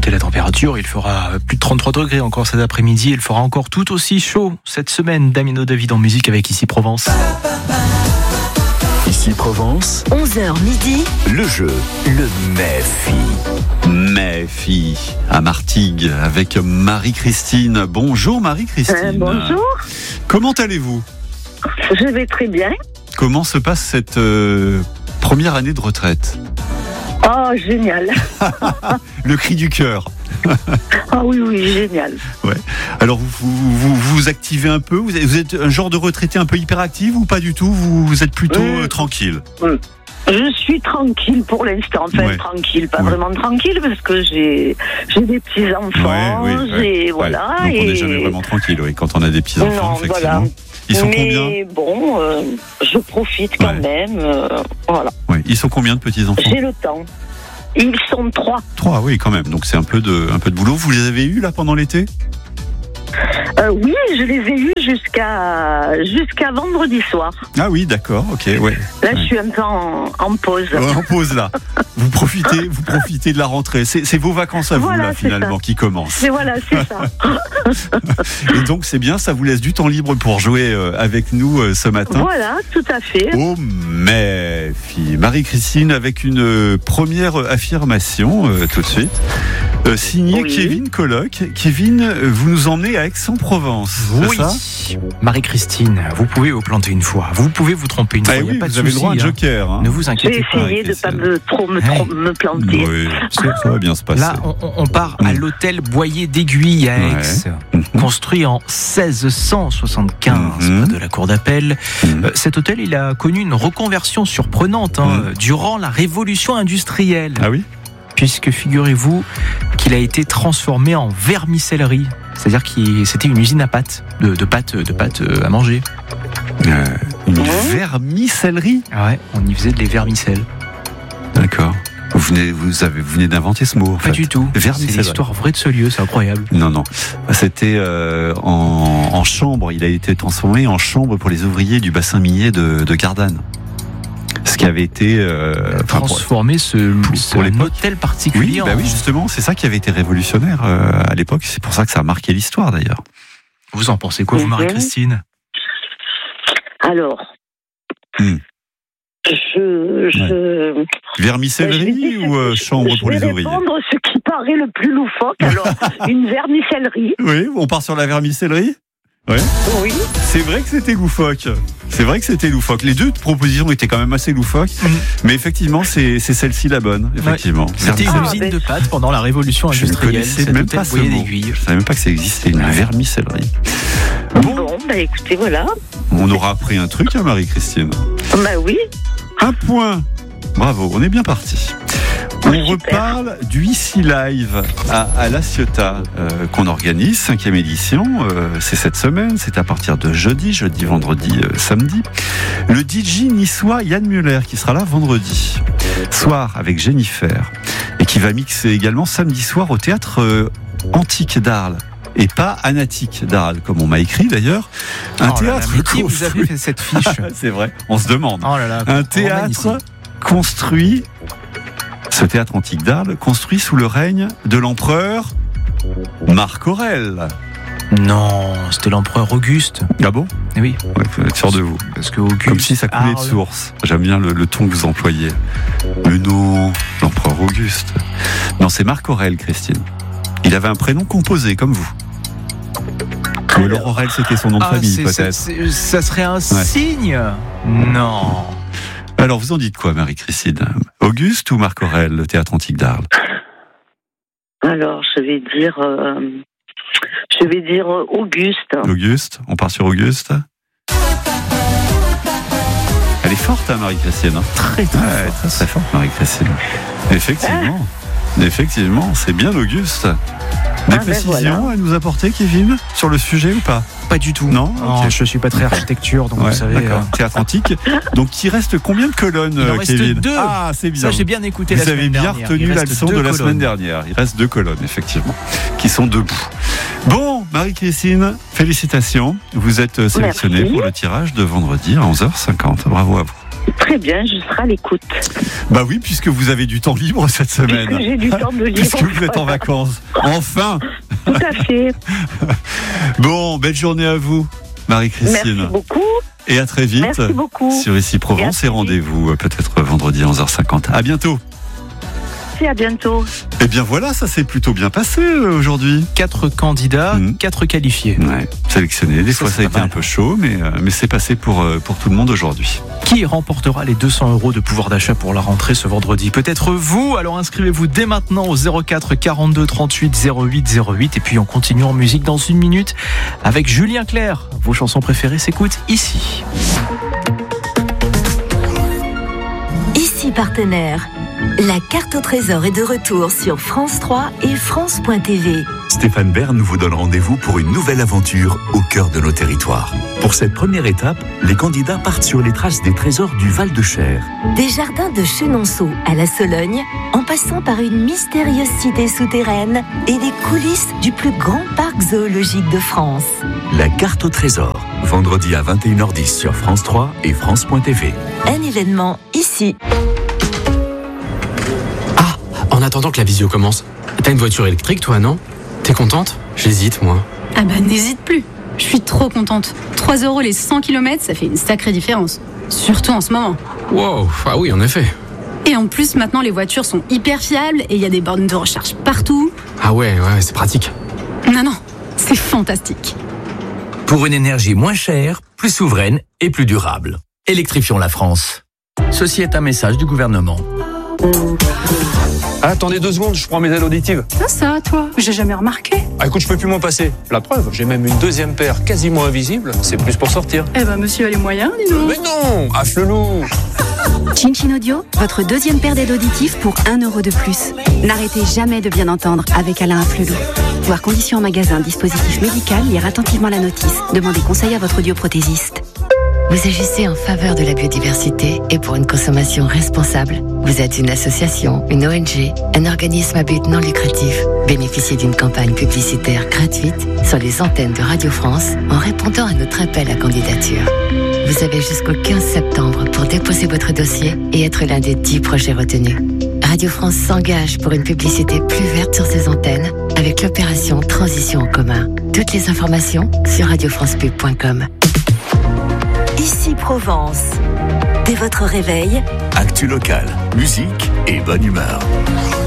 monter la température. Il fera plus de 33 degrés encore cet après-midi. Il fera encore tout aussi chaud cette semaine. Damien David en musique avec Ici Provence. Ici Provence, 11h midi, le jeu, le Méfi. Méfi à Martigues avec Marie-Christine. Bonjour Marie-Christine. Bonjour. Comment allez-vous ? Je vais très bien. Comment se passe cette première année de retraite ? Oh, génial. Le cri du cœur. Ah oui, génial. Ouais. Alors vous activez un peu, vous êtes un genre de retraité un peu hyperactif ou pas du tout ? Vous êtes plutôt tranquille ? Je suis tranquille pour l'instant, tranquille, pas vraiment tranquille parce que j'ai des petits-enfants, voilà. Donc on n'est jamais vraiment tranquille, quand on a des petits-enfants, non, effectivement. Voilà. Ils sont combien ? Mais bon, je profite quand même, voilà. Ouais. Ils sont combien de petits-enfants ? J'ai le temps. Ils sont 3. 3, oui, quand même. Donc c'est un peu de boulot. Vous les avez eus là pendant l'été ? Oui, je les ai eus jusqu'à vendredi soir. Ah oui, d'accord, ok, ouais. Là, je suis un peu en pause. Ouais, en pause là. Vous profitez de la rentrée. C'est vos vacances à vous là finalement qui commencent. C'est ça. Et donc c'est bien, ça vous laisse du temps libre pour jouer avec nous ce matin. Voilà, tout à fait. Oh Méfi, Marie-Christine avec une première affirmation tout de suite. Signé Kevin Colloc. Kevin, vous nous emmenez à Aix-en-Provence, oui. c'est ça ? Marie-Christine, vous pouvez vous planter une fois, vous pouvez vous tromper une fois, il n'y a pas de vous avez le droit à un souci, joker. Hein. Ne vous inquiétez pas. J'ai essayé de ne pas me planter. Oui, ça va bien se passer. Là, on part à l'hôtel Boyer d'Aiguille à Aix, construit en 1675 près de la cour d'appel. Cet hôtel, il a connu une reconversion surprenante durant la révolution industrielle. Ah oui ? Puisque figurez-vous qu'il a été transformé en vermicellerie. C'est-à-dire que c'était une usine à pâtes, de pâtes à manger. Une vermicellerie ? Ah ouais, on y faisait des vermicelles. D'accord. Vous venez d'inventer ce mot. Pas du tout. C'est l'histoire vraie de ce lieu, c'est incroyable. Non. C'était en chambre. Il a été transformé en chambre pour les ouvriers du bassin minier de Gardanne. Ce qui avait été transformé pour un hôtel particulier. Oui, justement, c'est ça qui avait été révolutionnaire à l'époque. C'est pour ça que ça a marqué l'histoire d'ailleurs. Vous en pensez quoi, vous, Marie-Christine ? Alors, vermicellerie ou chambre pour les ouvriers ? Je vais répondre ce qui paraît le plus loufoque. Alors, une vermicellerie. Oui, on part sur la vermicellerie ? Ouais. Oui. C'est vrai que c'était loufoque. Les deux propositions étaient quand même assez loufoques. Mais effectivement, c'est celle-ci la bonne. Effectivement. Ouais. C'était une usine de pâtes pendant la révolution industrielle. Je ne connaissais même pas ce mot. Je ne savais même pas que ça existait, une vermicellerie. Bon, écoutez, voilà. On aura appris un truc, hein, Marie-Christine. Oui. 1 point. Bravo, on est bien parti. On reparle du Ici Live à La Ciotat qu'on organise, 5e édition. C'est cette semaine, c'est à partir de jeudi, vendredi, samedi. Le DJ niçois Yann Muller qui sera là vendredi soir avec Jennifer et qui va mixer également samedi soir au théâtre Antique d'Arles. Et pas Anatique d'Arles, comme on m'a écrit d'ailleurs. Un théâtre. Qui vous avez fait cette fiche ? C'est vrai, on se demande. Oh là là, un théâtre construit. Ce théâtre antique d'Arles, construit sous le règne de l'empereur Marc Aurèle. Non, c'était l'empereur Auguste. Ah bon ? Oui. Ouais, faut être sûr de vous. Parce que Auguste, comme si ça coulait de source. J'aime bien le ton que vous employez. Mais non, l'empereur Auguste. Non, c'est Marc Aurèle, Christine. Il avait un prénom composé, comme vous. Ou alors Aurèle, c'était son nom de famille, peut-être. Ça serait un signe ? Non. Alors, vous en dites quoi, Marie-Christine ? Auguste ou Marc Aurèle, le théâtre antique d'Arles ? Alors, je vais dire Auguste. Auguste, on part sur Auguste. Elle est forte, hein, Marie-Christine. Très forte, Marie-Christine. Effectivement, c'est bien Auguste. Des précisions à nous apporter, Kevin, sur le sujet ou pas ? Pas du tout. Non, okay. Je suis pas très architecture, donc vous savez. D'accord. Théâtre antique. Donc il reste combien de colonnes, il en reste Kevin ? 2. Ah, c'est bien. Ça, j'ai bien écouté la semaine dernière. Vous avez bien retenu la leçon de la semaine dernière. Il reste 2 colonnes, effectivement, qui sont debout. Bon, Marie-Christine, félicitations. Vous êtes sélectionnée pour le tirage de vendredi à 11h50. Bravo à vous. Très bien, je serai à l'écoute. Bah oui, puisque vous avez du temps libre cette semaine. Puisque j'ai du temps de libre. Puisque vous êtes en vacances. Enfin. Tout à fait. Bon, belle journée à vous, Marie-Christine. Merci beaucoup. Et à très vite. Merci beaucoup. Sur Ici Provence et rendez-vous peut-être vendredi 11h50. À bientôt. Merci, à bientôt. Eh bien voilà, ça s'est plutôt bien passé aujourd'hui. 4 candidats, 4 qualifiés. Ouais, sélectionnés. Des fois ça a été un peu chaud, mais c'est passé pour tout le monde aujourd'hui. Qui remportera les 200 € de pouvoir d'achat pour la rentrée ce vendredi? Peut-être vous, alors inscrivez-vous dès maintenant au 04 42 38 08 08. Et puis on continue en musique dans 1 minute avec Julien Clerc. Vos chansons préférées s'écoutent ici. Ici partenaire. La carte au trésor est de retour sur France 3 et France.tv. Stéphane Bern vous donne rendez-vous pour une nouvelle aventure au cœur de nos territoires. Pour cette première étape, les candidats partent sur les traces des trésors du Val-de-Cher. Des jardins de Chenonceau à la Sologne, en passant par une mystérieuse cité souterraine et les coulisses du plus grand parc zoologique de France. La carte au trésor, vendredi à 21h10 sur France 3 et France.tv. Un événement ici. En attendant que la visio commence, t'as une voiture électrique toi, non? T'es contente? J'hésite moi. Ah bah n'hésite plus, je suis trop contente. 3 € les 100 km, ça fait une sacrée différence. Surtout en ce moment. Wow, ah oui en effet. Et en plus maintenant les voitures sont hyper fiables et il y a des bornes de recharge partout. Ah ouais, c'est pratique. Non, c'est fantastique. Pour une énergie moins chère, plus souveraine et plus durable. Électrifions la France. Ceci est un message du gouvernement. Attendez 2 secondes, je prends mes aides auditives. Ça, toi, j'ai jamais remarqué. Ah écoute, je peux plus m'en passer. La preuve, j'ai même une 2e paire quasiment invisible. C'est plus pour sortir. Eh ben, monsieur a les moyens, dis donc. Mais non, affle-loup. Chin Audio, votre 2e paire d'aides auditives pour 1 € de plus. N'arrêtez jamais de bien entendre avec Alain Afflelou. Voir conditions en magasin, dispositif médical, lire attentivement la notice. Demandez conseil à votre audioprothésiste. Vous agissez en faveur de la biodiversité et pour une consommation responsable. Vous êtes une association, une ONG, un organisme à but non lucratif. Bénéficiez d'une campagne publicitaire gratuite sur les antennes de Radio France en répondant à notre appel à candidature. Vous avez jusqu'au 15 septembre pour déposer votre dossier et être l'un des 10 projets retenus. Radio France s'engage pour une publicité plus verte sur ses antennes avec l'opération Transition en commun. Toutes les informations sur radiofrancepub.com. Ici Provence. Dès votre réveil, Actu locale, musique et bonne humeur.